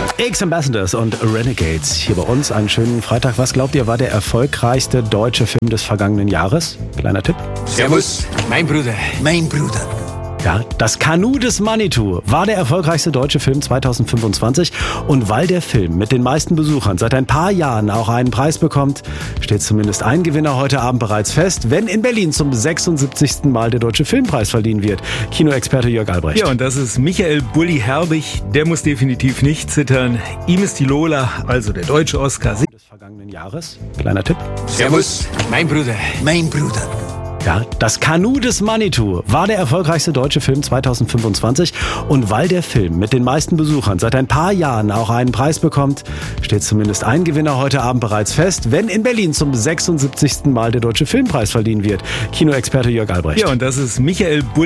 X-Ambassadors und Renegades hier bei uns. Einen schönen Freitag. Was glaubt ihr, war der erfolgreichste deutsche Film des vergangenen Jahres? Kleiner Tipp. Servus, mein Bruder. Mein Bruder. Ja, das Kanu des Manitou war der erfolgreichste deutsche Film 2025. Und weil der Film mit den meisten Besuchern seit ein paar Jahren auch einen Preis bekommt, steht zumindest ein Gewinner heute Abend bereits fest, wenn in Berlin zum 76. Mal der Deutsche Filmpreis verliehen wird. Kinoexperte Jörg Albrecht. Ja, und das ist Michael Bulli Herbig. Der muss definitiv nicht zittern. Ihm ist die Lola, also der deutsche Oscar des vergangenen Jahres. Kleiner Tipp. Servus, mein Bruder. Mein Bruder. Ja, das Kanu des Manitou war der erfolgreichste deutsche Film 2025. Und weil der Film mit den meisten Besuchern seit ein paar Jahren auch einen Preis bekommt, steht zumindest ein Gewinner heute Abend bereits fest, wenn in Berlin zum 76. Mal der Deutsche Filmpreis verliehen wird. Kinoexperte Jörg Albrecht. Ja, und das ist Michael Bulli